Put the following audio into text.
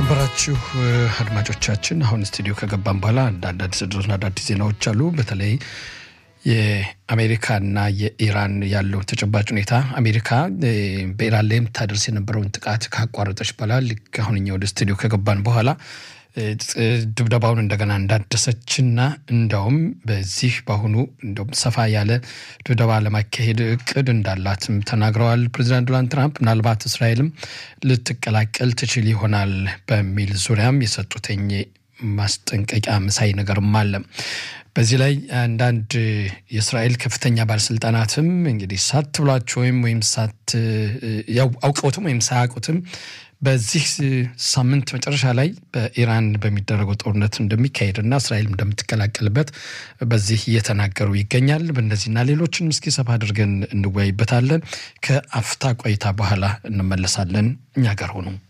የተከበራችሁ አድማጮቻችን አሁን ስቱዲዮ ከገባን በኋላ አንዳንድ ስድሮና አዳዲስ ዜናዎች አሉ። በተለይ የአሜሪካና የኢራን ያለው ተጨባጭ ሁኔታ አሜሪካ በኢራን ላይ ታደርስ የነበረውን ጥቃት ካቋረጠች በኋላ አሁንኛ ወደ ስቱዲዮ ከገባን በኋላ ድብደባውን እንደገና እንዳደሰችና እንደውም በዚህ ባሁኑ እንደውም ሰፋ ያለ ድብደባ ለማካሄድ እቅድ እንዳላትም ተናግረዋል። ፕሬዝዳንት ዶናልድ ትራምፕ ምናልባት እስራኤልም ልትቀላቀል ትችል ይሆናል በሚል ዙሪያም የሰጡትኝ ማስጠንቀቂያ መሳይ ነገርም አለ። በዚህ ላይ አንዳንድ የእስራኤል ከፍተኛ ባለስልጣናትም እንግዲህ ሳት ብሏቸው ወይም ሳት ያው አውቀውትም ወይም ሳያውቁትም በዚህ ሳምንት መጨረሻ ላይ በኢራን በሚደረገው ጦርነት እንደሚካሄድና እስራኤል እንደምትቀላቀልበት በዚህ እየተናገሩ ይገኛል። በእነዚህና ሌሎችን እስኪ ሰፋ አድርገን እንወያይበታለን። ከአፍታ ቆይታ በኋላ እንመለሳለን። እኛ ጋር ሆኑ።